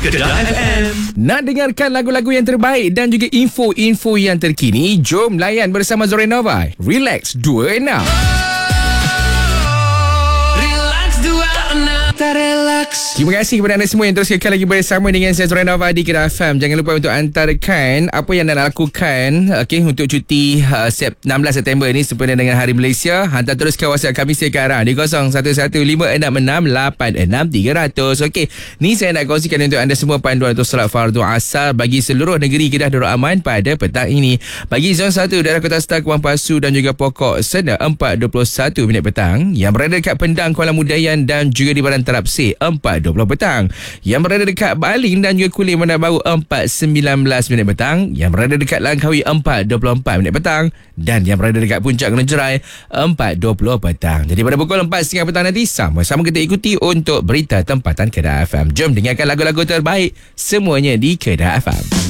Kedah FM. Nak dengarkan lagu-lagu yang terbaik dan juga info-info yang terkini? Jom layan bersama Zorenova. Relax 26. Terima kasih kepada anda semua yang terus kekal lagi bersama dengan saya Zorenova di Kedah FM. Jangan lupa untuk hantarkan apa yang anda lakukan untuk cuti 16 September ni sempena dengan Hari Malaysia. Hantar terus ke WhatsApp kami sekarang di 01156686300. Okey, ni saya nak kongsikan untuk anda semua panduan untuk solat fardu asar bagi seluruh negeri Kedah Darul Aman pada petang ini. Bagi zon 1 daerah Kota Star, Kuang Pasu dan juga Pokok Sena 4.21 minit petang. Yang berada dekat Pendang, Kuala Mudayan dan juga di Baran Tarap C 4.20 petang. Yang berada dekat Baling dan juga Kulim Bandar Baru 4.19 minit petang. Yang berada dekat Langkawi 4.24 minit petang. Dan yang berada dekat Puncak Gunung Jerai 4.20 petang. Jadi pada pukul 4.30 petang nanti sama-sama kita ikuti untuk berita tempatan Kedah FM. Jom dengarkan lagu-lagu terbaik semuanya di Kedah FM.